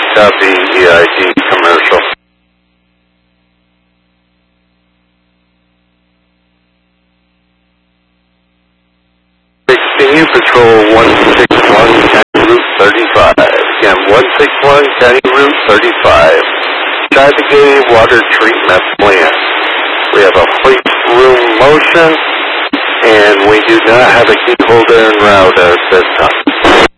Copy, EID commercial. Continue patrol 161 County Route 35. Again, 161 County Route 35. Navigating water treatment plant. We have a fleet room motion, and we do not have a key holder en route at this time.